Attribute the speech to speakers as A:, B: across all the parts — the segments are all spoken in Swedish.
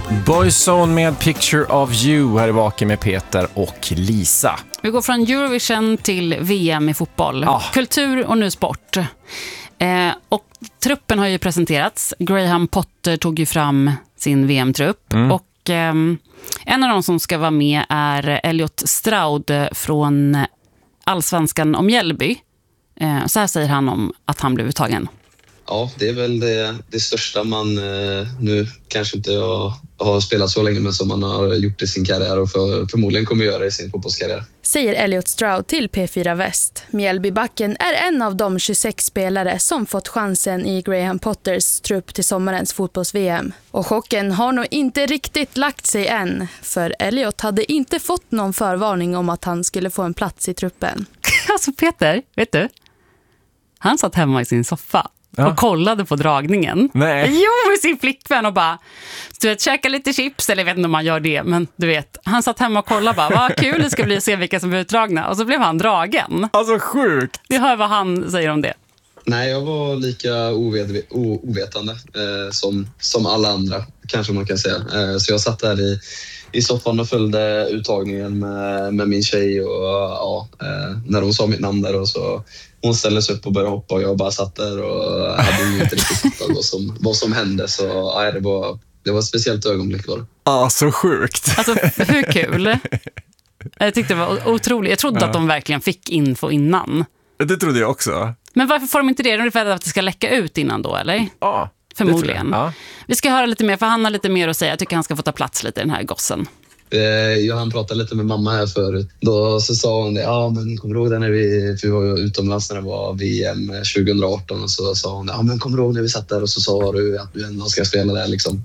A: Boyzone med Picture of You här i Vaken med Peter och Lisa.
B: Vi går från Eurovision till VM i fotboll. Kultur och nu sport. Och truppen har ju presenterats. Graham Potter tog ju fram sin VM-trupp. Och en av de som ska vara med är Elliot Stroud från Allsvenskan om Mjällby. Så här säger han om att han blev uttagen.
C: Ja, det är väl det största man nu kanske inte har spelat så länge, men som man har gjort i sin karriär och förmodligen kommer göra i sin fotbollskarriär.
D: Säger Elliot Stroud till P4 Väst. Mjällbybacken är en av de 26 spelare som fått chansen i Graham Potters trupp till sommarens fotbolls-VM. Och chocken har nog inte riktigt lagt sig än, för Elliot hade inte fått någon förvarning om att han skulle få en plats i truppen.
B: Alltså Peter, vet du? Han satt hemma i sin soffa. Och kollade på dragningen.
A: Nej.
B: Jo, med sin flickvän och bara, du vet, käka lite chips, eller jag vet inte om man gör det, men du vet, han satt hemma och kollade bara, vad kul det ska bli att se vilka som blir utdragna. Och så blev han dragen.
A: Alltså sjukt.
B: Vi hör vad han säger om det.
C: Nej, jag var lika ovetande som alla andra, kanske man kan säga. Så jag satt där i soffan och följde uttagningen med min tjej och när hon sa mitt namn där och så hon ställde sig upp och började hoppa och jag bara satt där och hade inte riktigt fattat vad som hände. Så det var ett speciellt ögonblick var det.
A: Så sjukt.
B: Alltså hur kul? Jag tyckte det var otroligt. Jag trodde att de verkligen fick info innan.
A: Det trodde jag också. Men
B: varför får de inte det? Är det för att det ska läcka ut innan då, eller?
A: Ja.
B: Förmodligen. Ja. Vi ska höra lite mer, för han har lite mer att säga. Jag tycker han ska få ta plats lite i den här gossen.
C: Han pratade lite med mamma här förut. Då så sa hon det, men kommer du ihåg det när vi var utomlands när det var VM 2018 och så sa hon, men kommer du ihåg när vi satt där och så sa du att du ändå ska spela där liksom.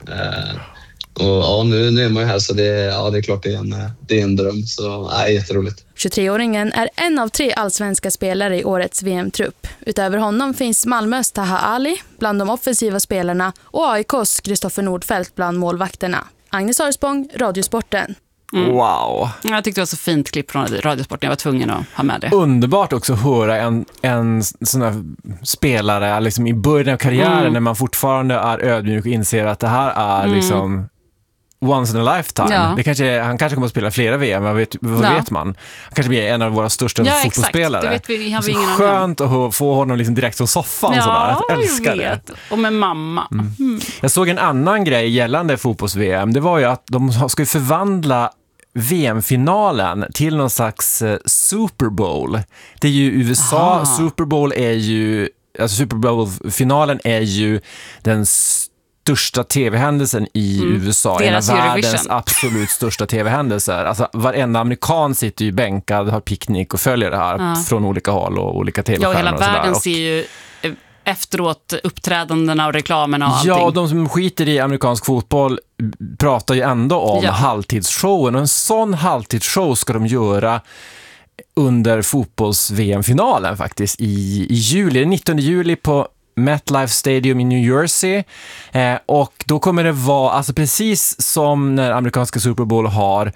C: Och nu är man ju här så det är klart det är en dröm, så jätteroligt.
D: 23-åringen är en av 3 allsvenska spelare i årets VM-trupp. Utöver honom finns Malmös Taha Ali bland de offensiva spelarna och AIKs Kristoffer Nordfeldt bland målvakterna. Agnes Arsbong, Radiosporten.
A: Wow.
B: Jag tyckte det var så fint klipp från Radiosporten. Jag var tvungen att ha med det.
A: Underbart också att höra en sån här spelare liksom i början av karriären när man fortfarande är ödmjuk och inser att det här är liksom once in a lifetime. Ja. Han kanske kommer att spela flera VM, vad vet man? Han kanske blir en av våra största fotbollsspelare.
B: Det vet vi, har vi ingen
A: skönt att få honom liksom direkt från soffan.
B: Ja,
A: jag älskar det.
B: Och med mamma.
A: Jag såg en annan grej gällande fotbolls-VM. Det var ju att de ska förvandla VM-finalen till någon slags Super Bowl. Det är ju USA. Super Bowl är ju, alltså Super Bowl-finalen är ju den största tv-händelsen i USA. En av världens absolut största tv-händelser. Alltså varenda amerikan sitter ju bänkad, har picknick och följer det här från olika håll och olika tv-skärmar.
B: Ja, hela världen ser ju efteråt uppträdandena och reklamerna och allting.
A: Ja, och de som skiter i amerikansk fotboll pratar ju ändå om halvtidsshowen. Och en sån halvtidsshow ska de göra under fotbolls-VM-finalen faktiskt i juli, 19 juli på MetLife Stadium i New Jersey. Och då kommer det vara, alltså precis som när amerikanska Super Bowl har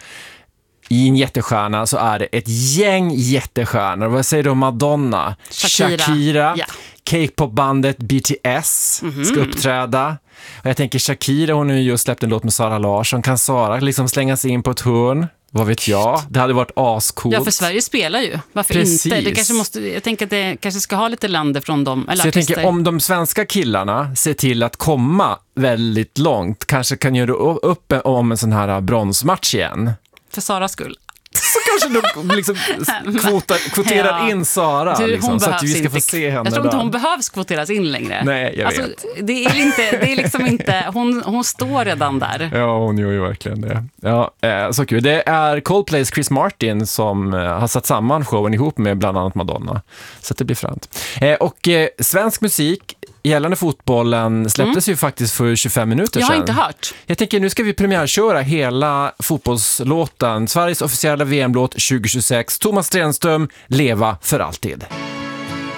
A: i en jättestjärna, så är det ett gäng jättestjärnor. Vad säger du om Madonna? Shakira. K-pop-bandet BTS ska uppträda. Och jag tänker Shakira, hon har ju just släppt en låt med Sara Larsson. Kan Sara liksom slänga sig in på ett hörn? Vad vet jag? Det hade varit ascoolt.
B: Ja, för Sverige spelar ju. Varför inte? Det kanske jag tänker att det kanske ska ha lite länder från dem. Eller
A: så jag tänker, om de svenska killarna ser till att komma väldigt långt, kanske kan göra upp om en sån här bronsmatch igen.
B: För Saras skull.
A: Så kanske de liksom kvoterar in Sara liksom, så att vi ska få se henne.
B: Jag tror inte hon behövs kvoteras in längre.
A: Nej, jag vet.
B: Det är liksom inte, hon står redan där.
A: Ja, hon gör ju verkligen det. Ja, så kul. Det är Coldplays Chris Martin som har satt samman showen ihop med bland annat Madonna. Så att det blir fränt. Och svensk musik gällande fotbollen släpptes ju faktiskt för 25 minuter sedan.
B: Jag har inte hört.
A: Jag tänker, nu ska vi premiärköra hela fotbollslåten. Sveriges officiella VM-låt 2026. Thomas Stenström, Leva för alltid.